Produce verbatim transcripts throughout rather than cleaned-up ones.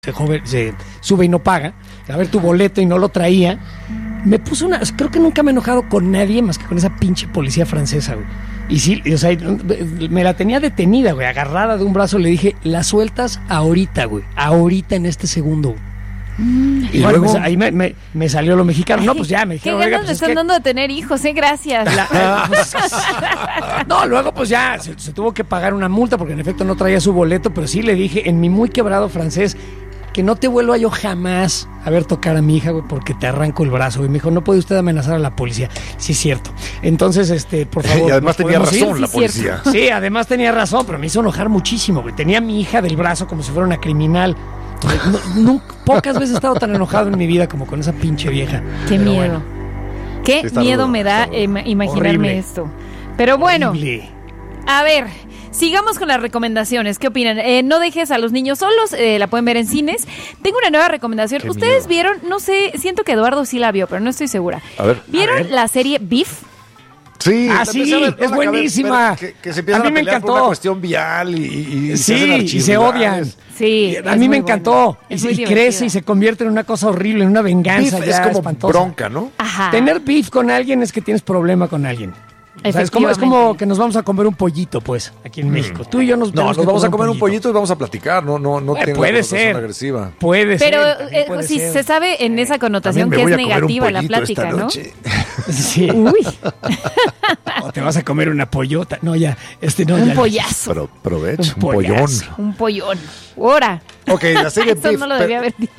Se, joven, se sube y no paga, a ver tu boleto y no lo traía. Me puso una, creo que nunca me he enojado con nadie más que con esa pinche policía francesa, güey. Y sí, o sea, me la tenía detenida, güey, agarrada de un brazo. Le dije, la sueltas ahorita, güey, ahorita en este segundo. Mm, y bueno, luego me, ahí me, me, me salió lo mexicano. No, pues ya me dijeron. ¿Qué ganas pues le están es que... dando de tener hijos, eh? Gracias. La, pues, no, luego pues ya se, se tuvo que pagar una multa porque en efecto no traía su boleto, pero sí le dije en mi muy quebrado francés que no te vuelva yo jamás a ver tocar a mi hija, güey, porque te arranco el brazo. Y me dijo, no puede usted amenazar a la policía. Sí, es cierto. Entonces, este, por favor. Y además tenía razón ir? la sí, policía. Sí, además tenía razón, pero me hizo enojar muchísimo, güey. Tenía a mi hija del brazo como si fuera una criminal. No, no, pocas veces he estado tan enojado en mi vida como con esa pinche vieja. Qué pero miedo. Bueno. Qué sí, miedo rudo, me da eh, imaginarme horrible. esto. Pero bueno, Horrible. A ver, sigamos con las recomendaciones. ¿Qué opinan? Eh, no dejes a los niños solos, eh, la pueden ver en cines. Tengo una nueva recomendación. Qué ¿Ustedes miedo. vieron? No sé, siento que Eduardo sí la vio, pero no estoy segura. A ver. ¿Vieron A ver. la serie Beef? Sí, Ah, la sí, empecé a ver, es la buenísima. acabé, pero Que, que se empiezan A mí a, me pelear por encantó. una cuestión vial y, y, y Sí, hacen y se archirrivales. odian. Sí. A es mí me muy encantó. buena. Y, Es muy y divertida. crece y se convierte en una cosa horrible, en una venganza Beef ya es como espantosa. bronca, ¿no? Ajá. Tener beef con alguien es que tienes problema con alguien. O sea, es, como, es como Efectivamente. que nos vamos a comer un pollito, pues, aquí en México. Tú y yo nos No, tenemos nos que vamos a comer un pollito pollito. y vamos a platicar, no, no, no Eh, tiene puede una ser. connotación agresiva. Puede Pero ser. también eh, puede sí, ser. se sabe en esa connotación También que me es voy a comer un negativa la pollito plática, esta ¿no? noche. Sí. Uy, O te vas a comer una pollota. No, ya. Este no, un ya. pollazo, Pero provecho, Un un, pollón. pollazo. un pollón. Ahora, Ok, la serie eso Beef. no lo pero- debía haber dicho.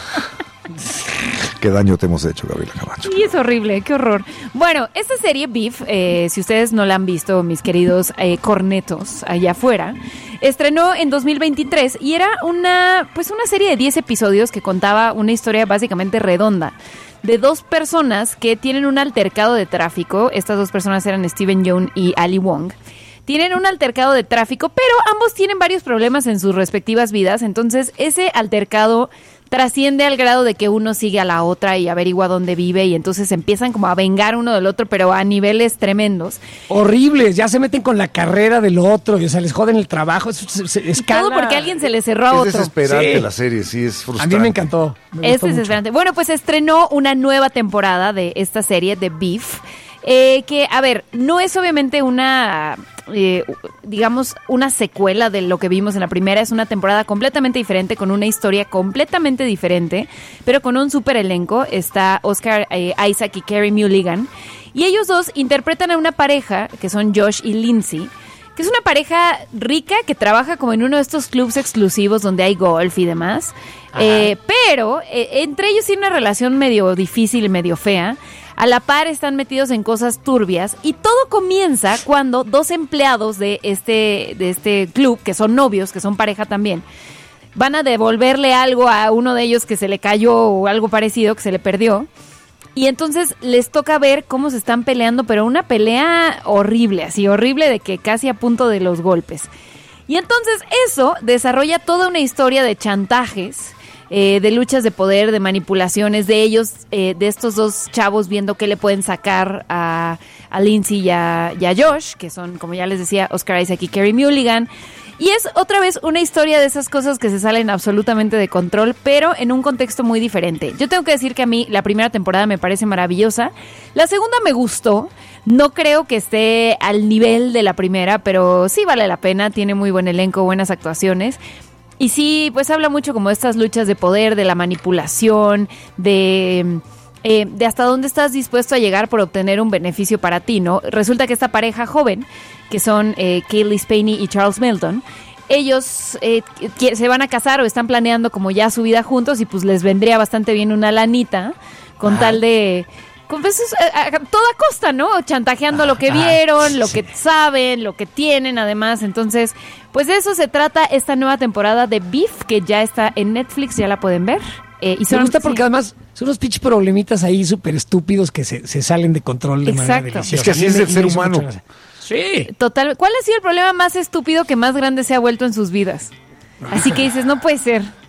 Qué daño te hemos hecho, Gabriela Camacho. Sí, es horrible, qué horror. Bueno, esta serie Beef, eh, si ustedes no la han visto, mis queridos eh, cornetos allá afuera, estrenó en dos mil veintitrés y era una, pues una serie de diez episodios que contaba una historia básicamente redonda de dos personas que tienen un altercado de tráfico. Estas dos personas eran Steven Yeun y Ali Wong. Tienen un altercado de tráfico, pero ambos tienen varios problemas en sus respectivas vidas. Entonces, ese altercado trasciende al grado de que uno sigue a la otra y averigua dónde vive y entonces empiezan como a vengar uno del otro, pero a niveles tremendos. Horribles. Ya se meten con la carrera del otro. Y, o sea, les joden el trabajo. Es, es, es- escala. Todo porque alguien se le cerró a Es otro. desesperante Sí. la serie, sí, es A frustrante. mí me encantó. Me Es gustó mucho. desesperante. Bueno, pues estrenó una nueva temporada de esta serie de Beef, eh, que, a ver, no es obviamente una, eh, digamos, una secuela de lo que vimos en la primera. Es una temporada completamente diferente, con una historia completamente diferente, pero con un súper elenco. Está Oscar eh, Isaac y Carey Mulligan. Y ellos dos interpretan a una pareja, que son Josh y Lindsay, que es una pareja rica que trabaja como en uno de estos clubs exclusivos donde hay golf y demás. Eh, pero eh, entre ellos tiene una relación medio difícil y medio fea. A la par están metidos en cosas turbias y todo comienza cuando dos empleados de este, de este club, que son novios, que son pareja también, van a devolverle algo a uno de ellos que se le cayó o algo parecido, que se le perdió. Y entonces les toca ver cómo se están peleando, pero una pelea horrible, así horrible de que casi a punto de los golpes. Y entonces eso desarrolla toda una historia de chantajes, eh, de luchas de poder, de manipulaciones de ellos, eh, de estos dos chavos viendo qué le pueden sacar a, a Lindsay y a, y a Josh, que son, como ya les decía, Oscar Isaac y Carey Mulligan. Y es otra vez una historia de esas cosas que se salen absolutamente de control, pero en un contexto muy diferente. Yo tengo que decir que a mí la primera temporada me parece maravillosa. La segunda me gustó. No creo que esté al nivel de la primera, pero sí vale la pena. Tiene muy buen elenco, buenas actuaciones. Y sí, pues habla mucho como de estas luchas de poder, de la manipulación, de... Eh, de hasta dónde estás dispuesto a llegar por obtener un beneficio para ti, ¿no? Resulta que esta pareja joven, que son eh, Kaylee Spaney y Charles Melton, ellos eh, que se van a casar o están planeando como ya su vida juntos y pues les vendría bastante bien una lanita con Ah. tal de... Con pues, a, a toda costa, ¿no? Chantajeando lo que Ah, vieron, lo sí. que saben, lo que tienen además. Entonces, pues de eso se trata esta nueva temporada de Beef, que ya está en Netflix, ya la pueden ver. Eh, y son, Me gusta porque sí. además son unos pinches problemitas ahí súper estúpidos que se, se salen de control de manera Exacto. deliciosa. Es que así A mí es me- el ser me hizo humano. mucha gracia. Sí. Total. ¿Cuál ha sido el problema más estúpido que más grande se ha vuelto en sus vidas? Así que dices, no puede ser.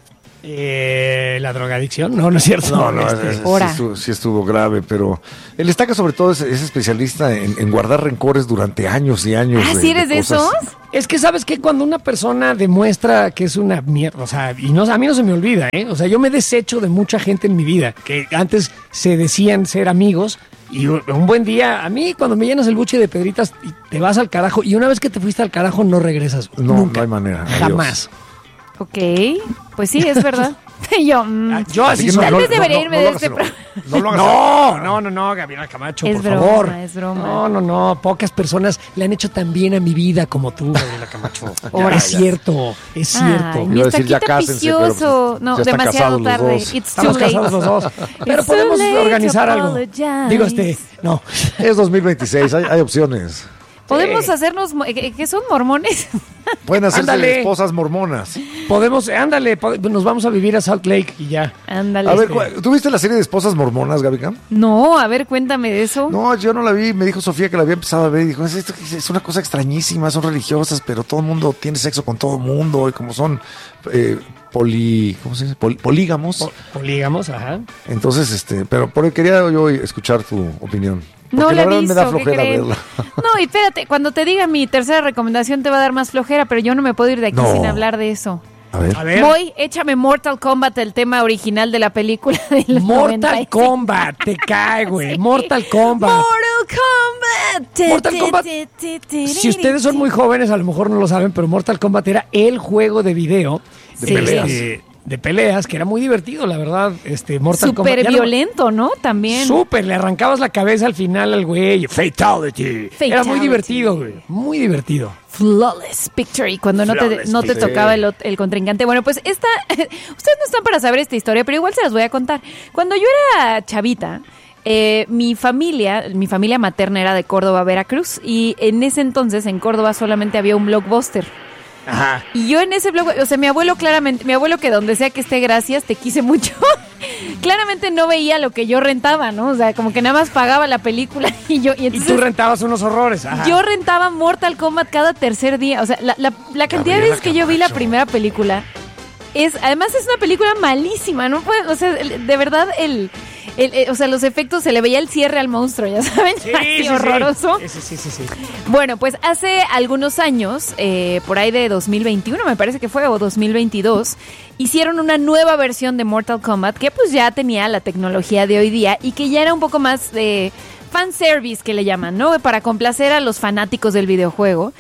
Eh, ¿La drogadicción? No, no es cierto. No, no, este, es- es- Ahora. sí, estuvo, sí estuvo grave, pero el Estaca sobre todo es, es especialista en, en guardar rencores durante años y años. Ah, ¿sí eres de cosas. esos? Es que sabes que cuando una persona demuestra que es una mierda, o sea, y no, a mí no se me olvida, ¿eh? O sea, yo me desecho de mucha gente en mi vida que antes se decían ser amigos y un un buen día, a mí cuando me llenas el buche de pedritas y te vas al carajo y una vez que te fuiste al carajo no regresas. No, nunca, no hay manera, adiós. Jamás. Ok, pues sí, es verdad. yo, mm, Ah, Yo así Así que soy. Tal vez debería irme lo de hagas este en- pro- No lo hagas. No, no, no, no, Gabriela Camacho, Es por broma, favor. es broma. No, no, no, pocas personas le han hecho tan bien a mi vida como tú, Gabriela Camacho. Ahora. es cierto, es cierto. Ay, Iba mi a decir, ya taquita cásense, pero, vicioso. pues, No, ya están demasiado casados los tarde. dos. It's too Estamos late. casados los dos. Pero It's too podemos late organizar to algo. apologize. Digo, este, no. Es dos mil veintiséis, hay, hay opciones. Podemos Sí. hacernos, mo- ¿qué qué son mormones? Pueden hacerse Ándale. esposas mormonas. Podemos, ándale, po- nos vamos a vivir a Salt Lake y ya. Ándale. A ver, ¿cu- ¿tú viste la serie de esposas mormonas, Gaby Cam? No, a ver, cuéntame de eso. No, yo no la vi. Me dijo Sofía que la había empezado a ver y dijo, es, esto- es una cosa extrañísima, son religiosas, pero todo el mundo tiene sexo con todo el mundo y como son eh, poli, ¿cómo se dice? Pol- polígamos. Po- Polígamos, ajá. Entonces, este, pero por ahí quería yo escuchar tu opinión. No Porque la he verdad visto, me da ¿qué flojera creen? verla. No, y espérate, cuando te diga mi tercera recomendación te va a dar más flojera, pero yo no me puedo ir de aquí No. sin hablar de eso. A ver. A ver. Voy, échame Mortal Kombat, el tema original de la película de los Mortal noventa y cinco. Kombat, te cae, güey. Mortal Kombat. Mortal Kombat. Te, Mortal te, Kombat. te, te, te, Si ustedes son muy jóvenes, a lo mejor no lo saben, pero Mortal Kombat era el juego de video De Sí. peleas. este, de peleas, que era muy divertido, la verdad. Este, Mortal Kombat. Súper Ya no- violento, ¿no? También. Súper, le arrancabas la cabeza al final al güey. Fatality. Era muy Fatality. divertido, güey. Muy divertido. Flawless Victory, cuando no te, Flawless no te Victory. tocaba el, ot- el contrincante. Bueno, pues esta, ustedes no están para saber esta historia, pero igual se las voy a contar. Cuando yo era chavita, eh, mi familia, mi familia materna era de Córdoba, Veracruz, y en ese entonces en Córdoba solamente había un Blockbuster. Ajá. Y yo en ese blog, o sea, mi abuelo claramente, mi abuelo que donde sea que esté, gracias, te quise mucho, claramente no veía lo que yo rentaba, ¿no? O sea, como que nada más pagaba la película y yo, y Y entonces tú rentabas unos horrores. Ajá. yo rentaba Mortal Kombat cada tercer día. O sea, la, la, la cantidad de Gabriela veces que yo vi la Camacho. primera película es, además es una película malísima, ¿no? Puede, o sea, el- de verdad, el, el- el- o sea, los efectos, se le veía el cierre al monstruo, ya saben, Sí, así sí, sí. horroroso. Sí, sí, sí, sí. Bueno, pues hace algunos años, eh, por ahí de dos mil veintiuno me parece que fue, o dos mil veintidós, hicieron una nueva versión de Mortal Kombat que pues ya tenía la tecnología de hoy día y que ya era un poco más de fanservice, que le llaman, ¿no? Para complacer a los fanáticos del videojuego.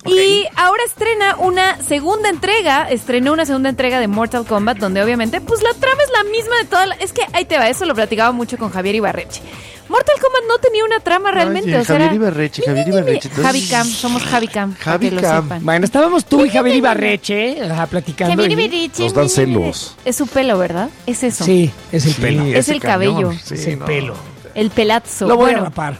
Y ahora estrena una segunda entrega, estrenó una segunda entrega de Mortal Kombat, donde obviamente, pues la trama es la misma de toda la... Es que ahí te va, eso lo platicaba mucho con Javier Ibarreche. Mortal Kombat no tenía una trama realmente, Oye, o sea, Javier era- Ibarreche, Javier Ni, ni, ni, ni. Ibarreche, entonces- Javi Cam, somos Javi Cam, para Javi que lo Cam. sepan. Bueno, estábamos tú y Javier Ibarreche ajá, platicando. Javier y- Ibarreche, Nos dan ni, ni, ni. celos. Es su pelo, ¿verdad? Es eso. Sí, es el Sí, pelo. Es ese el cabello. Sí, es el no. pelo. El pelazo. Lo voy Bueno, a rapar.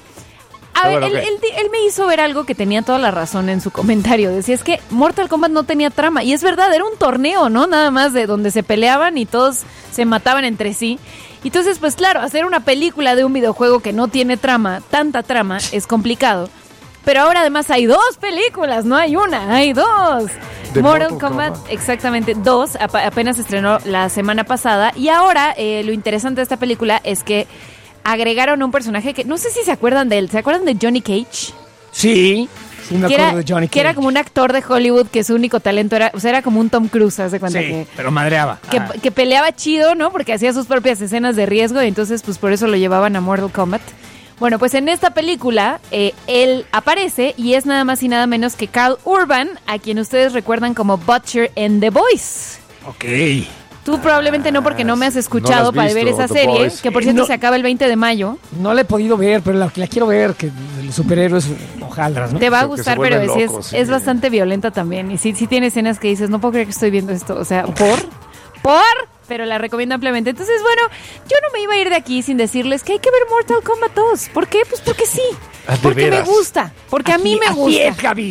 A ver, Bueno, él, ok. él- él me hizo ver algo que tenía toda la razón en su comentario. Decía, es que Mortal Kombat no tenía trama. Y es verdad, era un torneo, ¿no? Nada más de donde se peleaban y todos se mataban entre sí. Entonces, pues claro, hacer una película de un videojuego que no tiene trama, tanta trama, es complicado. Pero ahora además hay dos películas, no hay una, hay dos. De Mortal Mortal Kombat, Kombat. exactamente, dos, ap- apenas se estrenó la semana pasada. Y ahora eh, lo interesante de esta película es que agregaron un personaje que no sé si se acuerdan de él. ¿Se acuerdan de Johnny Cage? Sí, sí me Que acuerdo era, de Johnny que era Cage. como un actor de Hollywood que su único talento era, o sea, era como un Tom Cruise, haz de cuenta Sí, que, pero madreaba. que, Ajá. que peleaba chido, ¿no? Porque hacía sus propias escenas de riesgo y entonces pues por eso lo llevaban a Mortal Kombat. Bueno, pues en esta película eh, él aparece y es nada más y nada menos que Carl Urban, a quien ustedes recuerdan como Butcher en The Voice. Ok. Tú probablemente no, porque no me has No escuchado la has para ver visto, esa The serie, Boys. que por cierto No. se acaba el veinte de mayo. No la he podido ver, pero la, la quiero ver, que los superhéroes hojaldras, ¿no? Te va a Que- que gustar, se pero vuelven sí locos, es, sí. es bastante violenta también. Y sí, sí tiene escenas que dices, no puedo creer que estoy viendo esto. O sea, ¿por? ¿Por? Pero la recomiendo ampliamente. Entonces, bueno, yo no me iba a ir de aquí sin decirles que hay que ver Mortal Kombat dos. ¿Por qué? Pues porque sí. Ah, ¿de Porque veras? me gusta. Porque a mí Así- me así gusta. es, Gaby.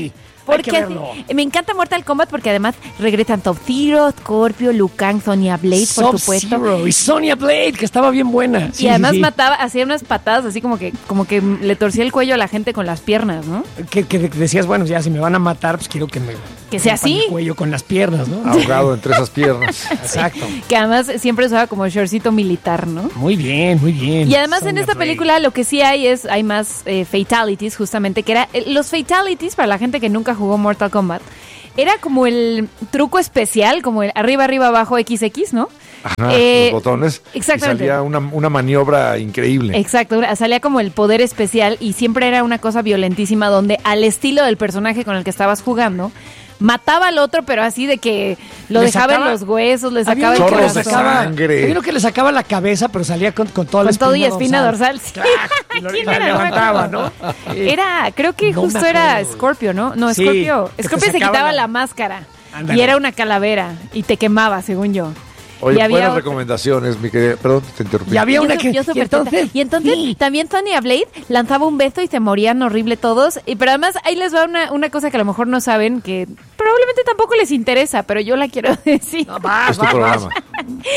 Porque Hay que verlo. me encanta Mortal Kombat porque además regresan Sub-Zero, Scorpio, Liu Kang, Sonya Blade, por supuesto. Sub-Zero y Sonya Blade, que estaba bien buena. Sí, y además sí, sí. mataba, hacía unas patadas así como que, como que le torcía el cuello a la gente con las piernas, ¿no? Que, que decías, bueno, ya si me van a matar, pues quiero que me... Que sea rompan así. el cuello con las piernas, ¿no? Ahogado entre esas piernas. Exacto. Que además siempre usaba como shortcito militar, ¿no? Muy bien, muy bien. Y además en Sonya esta Blade. película lo que sí hay es, hay más eh, fatalities justamente, que era, eh, los fatalities para la gente que nunca jugó Mortal Kombat, era como el truco especial, como el arriba, arriba, abajo, equis equis, ¿no? Ajá, Eh, los botones. exactamente. Y salía una, una maniobra increíble. Exacto, una- salía como el poder especial y siempre era una cosa violentísima donde al estilo del personaje con el que estabas jugando, mataba al otro, pero así de que lo Le dejaba sacaba- en los huesos, le Había sacaba el uno que le chorros de corazón. sacaba- sangre. había uno que le sacaba la cabeza, pero salía con, con toda la Con espina todo y espina dorsal. sí. Y lo- y ¿Quién la era? levantaba, ¿no? Era, creo que No me justo era acuerdo. Scorpio, ¿no? No, Sí, Scorpio. que te Scorpio se sacaba quitaba la- la, máscara. Ándale. Y era una calavera. Y te quemaba, según yo. Oye, y había buenas otra- recomendaciones, mi querida. Perdón, te interrumpí. Y había Yo una su- que... yo y súper entonces, teta. Y entonces sí. también Sonya Blade lanzaba un beso y se morían horrible todos. Y pero además ahí les va una, una cosa que a lo mejor no saben, que probablemente tampoco les interesa, pero yo la quiero decir. No, vas, Es tu vas, programa. vas.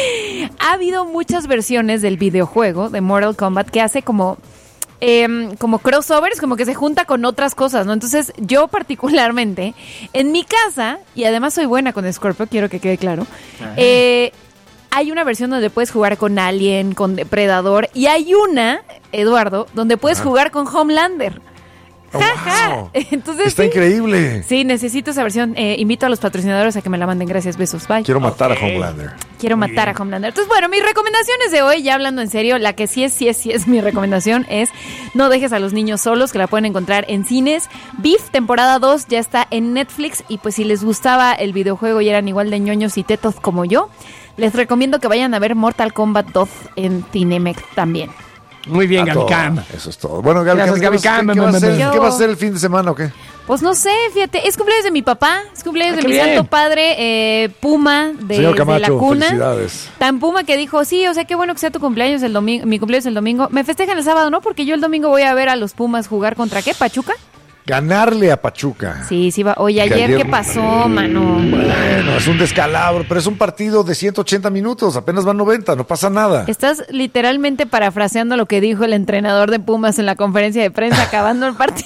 Ha habido muchas versiones del videojuego de Mortal Kombat que hace como em, como crossovers, como que se junta con otras cosas, ¿no? Entonces, yo particularmente, en mi casa, y además soy buena con Scorpio, quiero que quede claro, eh, hay una versión donde puedes jugar con Alien, con Depredador, y hay una, Eduardo, donde puedes Ajá. jugar con Homelander. Oh, Ja, ja. wow. Entonces, Está sí. increíble. Sí, necesito esa versión. Eh, invito a los patrocinadores a que me la manden. Gracias, besos. Bye. Quiero matar Ok. a Homelander. Quiero Muy matar bien. a Homelander. Entonces, bueno, mis recomendaciones de hoy, ya hablando en serio, la que sí es, sí es, sí es mi recomendación es no dejes a los niños solos, que la pueden encontrar en cines. Beef, temporada dos, ya está en Netflix. Y pues si les gustaba el videojuego y eran igual de ñoños y tetos como yo, les recomiendo que vayan a ver Mortal Kombat dos en Cinemex también. Muy bien, A Gaby todo. Cam. Eso es todo. Bueno, Gaby, Gracias, ¿qué, Gaby vas- qué- Cam. qué va a ser, Yo- ¿Qué va a ser el fin de semana o qué? Pues no sé, fíjate, es cumpleaños de mi papá, es cumpleaños Ah, de qué mi bien. santo padre, eh, Puma, de, Señor de Camacho, la cuna. felicidades. Tan Puma que dijo, sí, o sea, qué bueno que sea tu cumpleaños el domingo, mi cumpleaños el domingo. Me festejan el sábado, ¿no? Porque yo el domingo voy a ver a los Pumas jugar contra, ¿qué? ¿Pachuca? Ganarle a Pachuca. Sí, sí va. Oye, Que ayer, ayer- ¿qué pasó, mano? Bueno, es un descalabro, pero es un partido de ciento ochenta minutos, apenas van noventa, no pasa nada. Estás literalmente parafraseando lo que dijo el entrenador de Pumas en la conferencia de prensa acabando el partido.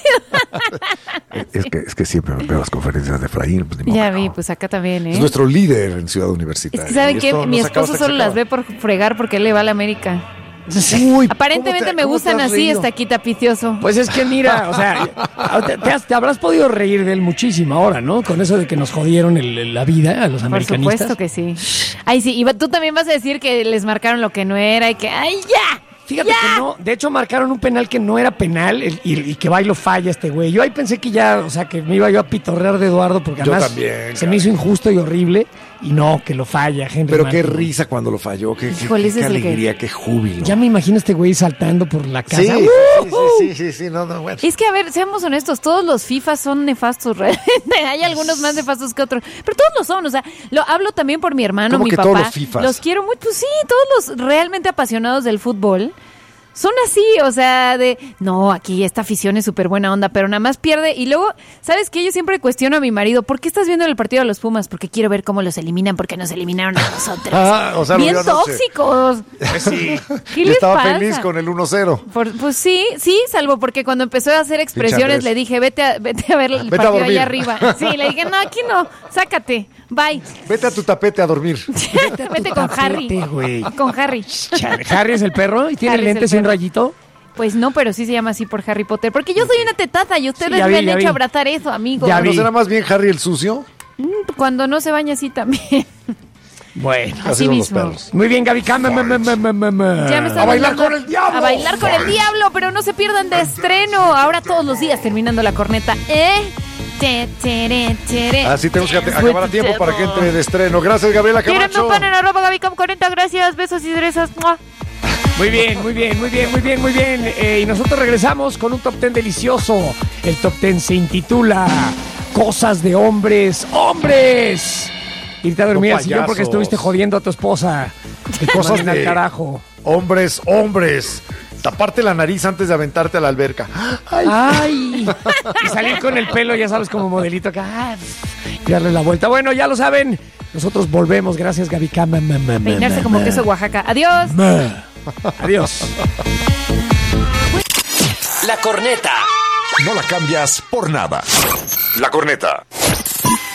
Es que, es que siempre veo las conferencias de Efraín. Pues, ni modo Ya que vi, no. pues acá también, Es ¿eh? nuestro líder en Ciudad Es Universitaria. que, ¿saben Y qué? esto Mi no se acaba esposo hasta que solo se las acaba. ve por fregar porque él le va a la América. Uy, Aparentemente ¿cómo te- me cómo te gustan has así, reído? está aquí tapicioso. Pues es que mira, o sea, te, te has- te habrás podido reír de él muchísimo ahora, ¿no? Con eso de que nos jodieron el- el- la vida a los Por americanistas. supuesto que sí. Ay, sí, y va- tú también vas a decir que les marcaron lo que no era y que, ¡ay, ya! Fíjate ¡Ya! que no, de hecho marcaron un penal que no era penal el- y, y que va y lo falla este güey. Yo ahí pensé que ya, o sea, que me iba yo a pitorrear de Eduardo porque Yo además también, se cara. me hizo injusto y horrible y no, que lo falla, Henry Pero qué Martin. risa cuando lo falló, qué, qué- Híjole, qué ese es el que- alegría, qué júbilo. Ya me imagino a este güey saltando por la casa. Sí, sí, ¡Uh! sí, sí, sí, sí, no, no, bueno. Es que, a ver, seamos honestos, todos los FIFA son nefastos, realmente. Hay algunos más nefastos que otros, pero todos lo son, o sea, lo hablo también por mi hermano, ¿Cómo mi que papá. todos los Fifas? Los quiero mucho, pues sí, todos los realmente apasionados del fútbol son así, o sea, de, no, aquí esta afición es súper buena onda, pero nada más pierde. Y luego, ¿sabes qué? Yo siempre cuestiono a mi marido, ¿por qué estás viendo el partido de los Pumas? Porque quiero ver cómo los eliminan, porque nos eliminaron a nosotros. Ah, o sea, lo Bien vio anoche. tóxicos. Sí. ¿Qué Y les estaba pasa? feliz con el uno cero. Por- pues sí, sí, salvo porque cuando empezó a hacer expresiones Andrés. le dije, vete a, vete a ver el Vete a partido dormir. allá arriba. Sí, le dije, no, aquí no, sácate, bye. Vete a tu tapete a dormir. Vete con Harry. tapete, güey. Con Harry. Chale, Harry es el perro y tiene Harry es el lentes y un perro. rayito. Pues no, pero sí se llama así por Harry Potter. Porque yo soy una tetaza y ustedes Sí, ya vi, me han ya hecho vi. abrazar eso, amigos. Ya ¿No vi. será más bien Harry el sucio? Mm, Cuando no se baña así también. Bueno. Así Así son los mismo. perros. Muy bien, Gaby Cam. Ya me están A bailar mandando con el diablo. A bailar con el diablo, pero no se pierdan de estreno. Ahora todos los días terminando la corneta, ¿eh? Te, tere, tere. Así tenemos que acabar a tiempo para que entre de estreno. Gracias, Gabriela Tírenme Camacho. un pan en arroba Gabicom cuarenta, gracias, besos y cerezas. ¡Mua! Muy bien, muy bien, muy bien, muy bien, muy bien. Eh, y nosotros regresamos con un top ten delicioso. El top ten se intitula Cosas de hombres, hombres. Irte a dormir No al sillón porque payasos. estuviste jodiendo a tu esposa. Que Cosas cosas al de- carajo. Hombres, hombres. taparte la nariz antes de aventarte a la alberca. Ay. Ay. Y salir con el pelo, ya sabes, como modelito acá. Y darle la vuelta. Bueno, ya lo saben. Nosotros volvemos. Gracias, Gaby Cama. Peinarse como queso Oaxaca. Adiós. Adiós. La corneta. No la cambias por nada. La corneta.